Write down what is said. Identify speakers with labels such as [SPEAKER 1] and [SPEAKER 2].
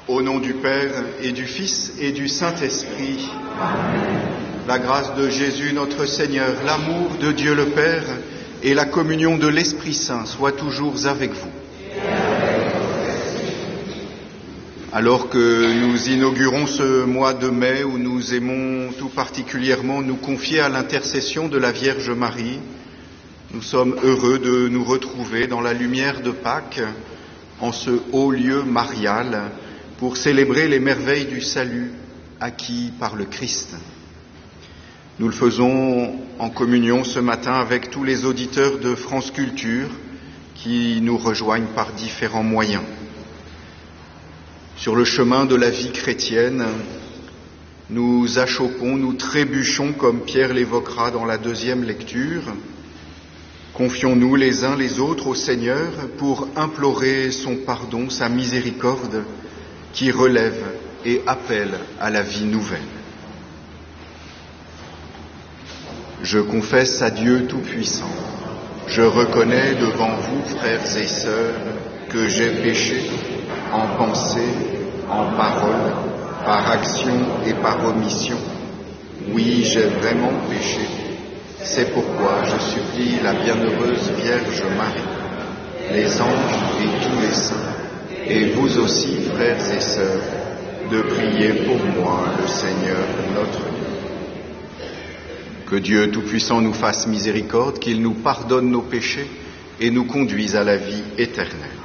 [SPEAKER 1] Au nom du Père et du Fils et du Saint-Esprit, la grâce de Jésus notre Seigneur, l'amour de Dieu le Père et la communion de l'Esprit Saint soient toujours avec vous. Alors que nous inaugurons ce mois de mai où nous aimons tout particulièrement nous confier à l'intercession de la Vierge Marie, nous sommes heureux de nous retrouver dans la lumière de Pâques, en ce haut lieu marial, pour célébrer les merveilles du salut acquis par le Christ. Nous le faisons en communion ce matin avec tous les auditeurs de France Culture qui nous rejoignent par différents moyens. Sur le chemin de la vie chrétienne, nous achoppons, nous trébuchons comme Pierre l'évoquera dans la deuxième lecture. Confions-nous les uns les autres au Seigneur pour implorer son pardon, sa miséricorde, qui relève et appelle à la vie nouvelle. Je confesse à Dieu Tout-Puissant, je reconnais devant vous, frères et sœurs, que j'ai péché en pensée, en parole, par action et par omission. Oui, j'ai vraiment péché. C'est pourquoi je supplie la bienheureuse Vierge Marie, les anges et tous les saints, et vous aussi, frères et sœurs, de prier pour moi, le Seigneur notre Dieu. Que Dieu Tout-Puissant nous fasse miséricorde, qu'il nous pardonne nos péchés et nous conduise à la vie éternelle.